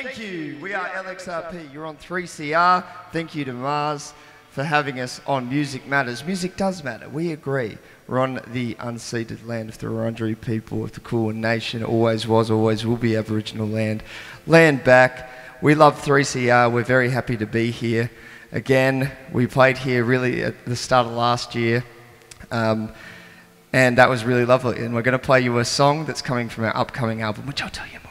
Thank you. We are LXRP. You're on 3CR. Thank you to Mars for having us on Music Matters. Music does matter. We agree. We're on the unceded land of the Wurundjeri people of the Kulin Nation. Always was, always will be Aboriginal land. Land back. We love 3CR. We're very happy to be here. Again, we played here really at the start of last year. And that was really lovely. And we're going to play you a song that's coming from our upcoming album, which I'll tell you